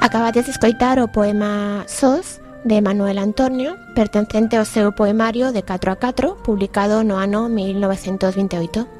Acabades de escoitar o poema Sós de Manuel Antonio, pertencente ao seu poemario de 4 a 4, publicado no ano 1928.